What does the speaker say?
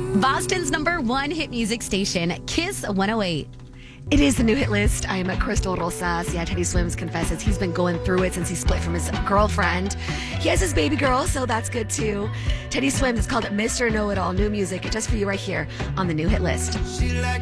Boston's #1 hit music station, Kiss 108. It is the new hit list. I'm Crystal Rosas. Yeah, Teddy Swims confesses he's been going through it since he split from his girlfriend. He has his baby girl, so that's good too. Teddy Swims is called Mr. Know-It-All. New music just for you right here on the new hit list.